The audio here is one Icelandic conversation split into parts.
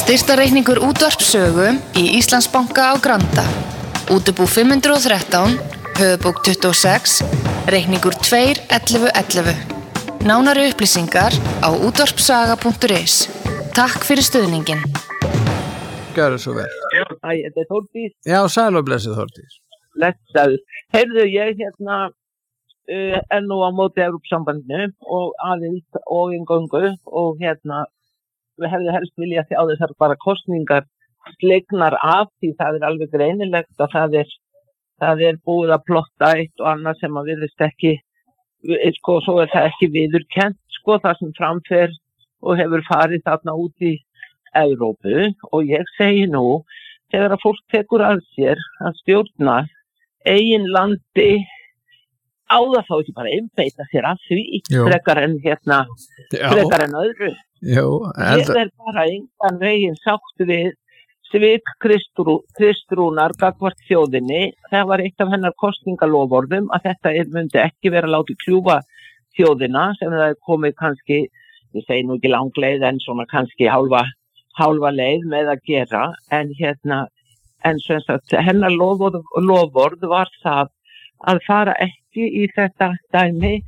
Styrktarreikningur Útvarpssögu í Íslandsbanka á Granda. Útibú 513, höfuðbók 26, reikningur 21111. Nánari upplýsingar á útvarpssaga.is. Takk fyrir stuðningin. Gjörðu svo vel. Þetta Þórdís. Já, sæl og blessið Þórdís. Blessaður. Heyrðu, ég er nú á móti Evrópusambandinu og aðild og inngöngu og við hefði helst vilja sjá þessar bara kosningar slegnar af því það alveg greinilegt að það er búið að plotta eitt og annað sem að virðist ekki, svo það ekki viðurkennt, það sem framfer og hefur farið þarna út í Evrópu og ég segi nú, þegar að fólk tekur að sér að stjórna eigin landi á það þá ekki bara einbeita sér að því frekar en öðru. Jú, ég bara engan veginn sátt við svik Kristrúnar gagnvart þjóðinni. Það var eitt af hennar kosningaloforðum að þetta myndi ekki vera látið kljúfa þjóðina sem það er komið kannski, ég segi nú ekki langleið en svona kannski hálfa leið með að gera en sem sagt hennar loforð var það að fara ekki í þetta dæmi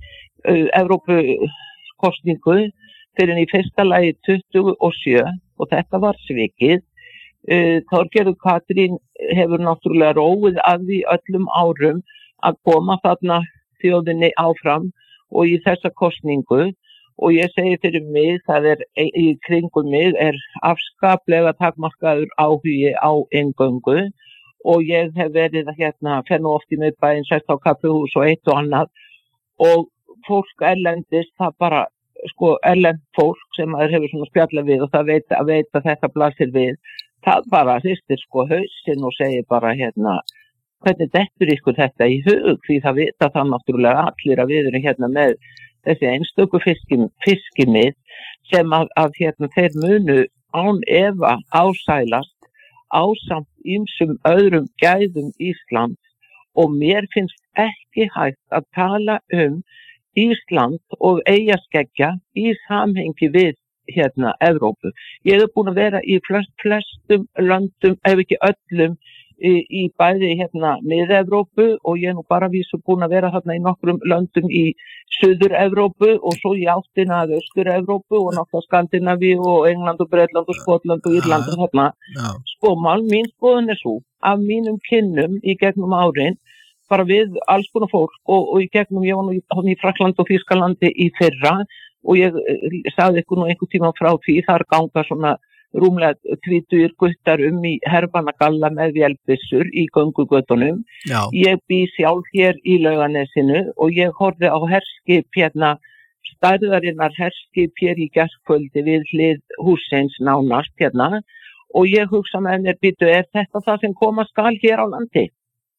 Evrópukosningu fyrir en í fyrsta lagi 27 og þetta var svikið. Þorgerður Katrín hefur náttúrulega róið að því öllum árum að koma þarna þjóðinni áfram og í þessa kosningu og ég segi fyrir mig, það í kringum mig afskaplega takmarkaður áhugi á inngöngu og ég hef verið fer nú oft í miðbæinn, sest á kaffihús og eitt og annað og fólk erlendist, það bara erlend fólk sem maður hefur svona spjallað við og það veit að þetta blasir við, það bara hristir hausinn og segir bara hvernig dettur ykkur þetta í hug því það vita það náttúrulega allir að við erum með þessi einstöku fiskimið sem að þeir munu án efa ásælast ásamt ýmsum öðrum gæðum Íslands og mér finnst ekki hægt að tala Ísland og eyjaskeggja í samhengi við Evrópu. Ég búin að vera í flestum löndum, ef ekki öllum, í bæði Mið-Evrópu og ég nú bara vísu búin að vera þarna í nokkrum löndum í Suður-Evrópu og svo í áttina að Austur-Evrópu og nokkra Skandinavíu og England og Bretland og Skotland og Írland og þarna. Mín skoðun er svo, af mínum kynnum í gegnum árin, bara við alls konar fólk og í gegnum, ég var nú í Frakkland og Þýskalandi í fyrra og ég sagði ykkur nú einhvern tíma frá því, þar ganga svona rúmlega 20 guttar í herfanagalla með vélbyssur í göngugötunum. Ég bý sjálf hér í Laugarnesinu og ég horfði á herskip stærðarinnar herskip hér í gærkvöldi við hlið hússins nánast og ég hugsa með mér, er þetta það sem koma skal hér á landi?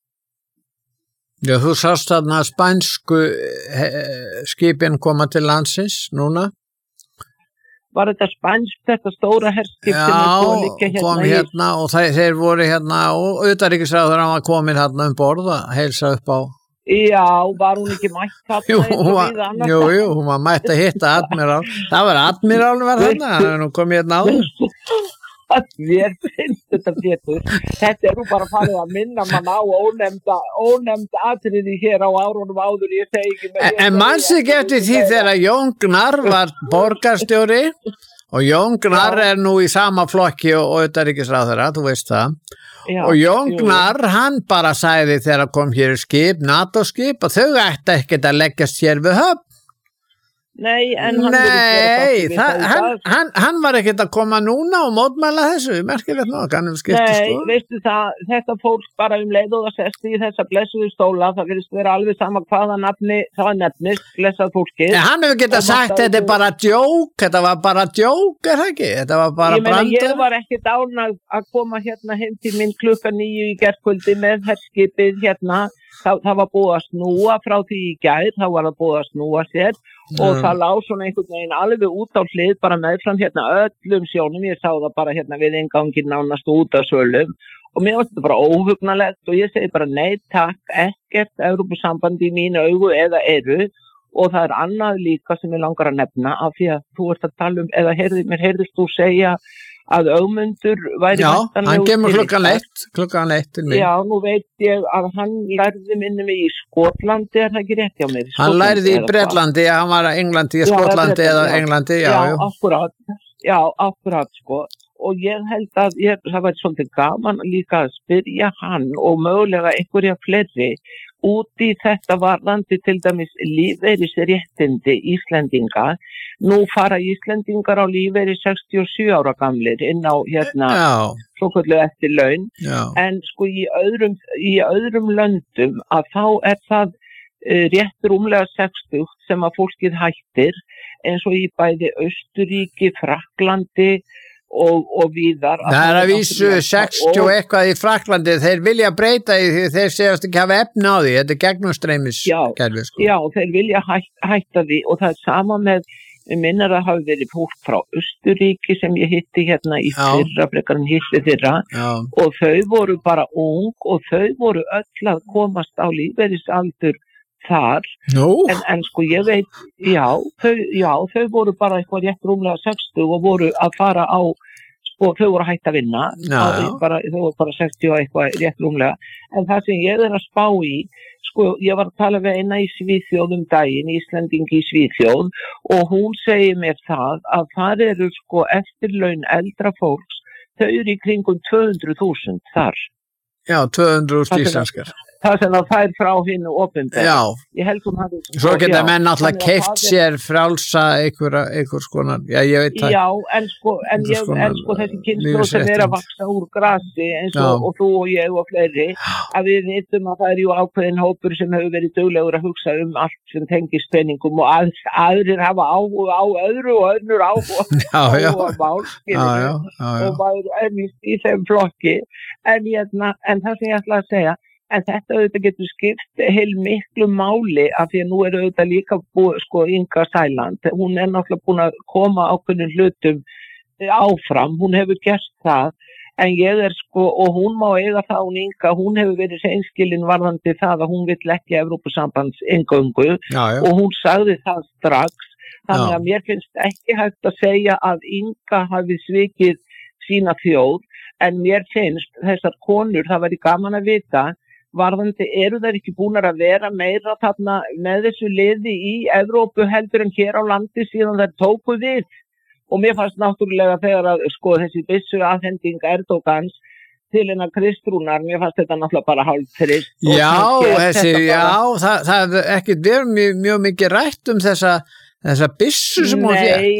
Já, þú sást þarna spænsku skipin koma til landsins núna? Var þetta spænsk, þetta stóra herskip sem búið að liggja kom og þeir voru og utanríkisráðherra var komin borð að heilsa upp á. Já, var hún ekki mætt þarna? Jú, hún var mætt að hitta admirál. Það var admirál var þarna, hann kom áður. Mér finnst þetta Pétur. Þetta nú bara farið að minna mann á ónefnd atriði hér á árunum áður, ég segi ekki með. En manns ekki eftir því þegar Jón Gnarr var borgarstjóri og Jón Gnarr nú í sama flokki og utanríkisráðherra, þú veist það. Já, og Jón Gnarr, hann bara sagði þegar kom hér skip, NATO-skip og þau ætti ekkert að leggjast hér við höfn. Nei, en hann var ekkert að koma núna og mótmæla þessu, merkilegt nokk, hann Nei, veistu það, þetta fólk bara leið og það sesti í þessa blessuðu stóla, það virðist vera alveg sama hvaða nafni það nefnist, blessað fólkið. Hann hefur getað sagt, þetta bara djók, þetta var bara djók, það ekki? Þetta var bara brandur. Ég var ekkert ánægð að koma heim til minn 9:00 í gærkvöldi með herskipið það var búið að snúa frá því í gær, það var að búið að snúa sér og það lá svona einhvern veginn alveg út á hlið bara meðfram öllum sjónum, ég sá það bara við innganginn nánast út af sölum og mér varst þetta bara óhugnalegt og ég segi bara nei takk, ekkert Evrópusambandi í mínu augu eða eru og það annað líka sem ég langar að nefna af því að þú ert að tala eða mér heyrðist þú segja að Ögmundur væri Já, hann kemur klukkan 1 til mig. Já, nú veit ég að hann lærði minni mig í Skotlandi, það ekki rétt hjá mér? Hann lærði í Bretlandi, hann var að Englandi, í Skotlandi eða Englandi, Já, akkurat, sko. Og ég held að það væri svolítið gaman líka að spyrja hann og mögulega einhverja fleiri út í þetta varðandi til dæmis lífeyrisréttindi Íslendinga. Nú fara Íslendingar á lífeyri 67 ára gamlir inn á svokölluðu eftirlaun. En sko í öðrum löndum að þá það rétt rúmlega 60 sem að fólkið hættir, eins og í bæði Austurríki, Frakklandi og víðar. Það að vísu 60 eitthvað í Frakklandi, þeir vilja breyta í því þeir séast ekki hafa efni á því, þetta gegnumstreymiskerfi. Sko. Já, þeir vilja hætta því og það sama með, ég minnar að hafi verið fólk frá Austurríki sem ég hitti hérna í fyrra, frekar en hitti þeirra og þau voru bara ung og þau voru öll að komast á lífeyrisaldur þar, en sko ég veit, þau voru bara eitthvað rétt rúmlega 60 og voru að fara á, sko þau voru hætt að vinna, þau voru bara 60 og eitthvað rétt rúmlega, en það sem ég að spá í, sko ég var að tala við eina í Svíþjóð daginn, Íslendingi í Svíþjóð og hún segir mér það að það eru sko eftirlaun eldra fólks, þau eru í kringum 200.000 þar. Já, 200.000 íslenskar. Það sem það fær frá hinu opinber. Já. Ég held hún hafi... Svo geta menn alltaf keypt sér frjálsa einhver skonar, já ég veit það. Já, en sko þessi kynslóð sem að vaksa úr grasi eins og þú og ég og fleiri, að við vitum að það jú ákveðin hópur sem hefur verið duglegur að hugsa allt sem tengist peningum og aðrir hafa áhuga á öðru og önnur áhuga mál, og maður í þeim flokki, en það sem ég ætla að segja, en þetta auðvitað getur skipt heil miklu máli af því að nú auðvitað líka sko Inga Sæland, hún náttúrulega búin að koma ákveðnum hlutum áfram, hún hefur gert það, en ég sko, og hún má eiga það, hún hefur verið hreinskilin varðandi það að hún vill ekki Evrópusambands inngöngu og hún sagði það strax, þannig að mér finnst ekki hægt að segja að Inga hafi svikið sína þjóð, en mér finnst þessar konur, það væri gaman að vita, varðandi eru þær ekki búnar að vera meira þarna með þessu liði í Evrópu heldur en hér á landi síðan þær tóku við og mér fannst náttúrulega þegar að sko þessi byssu afhending Erdogans til hennar Kristrúnar, mér fannst þetta náttúrulega bara hálf trist. Það er ekki verið mjög mikið rætt þessa byssu sem hún fékk.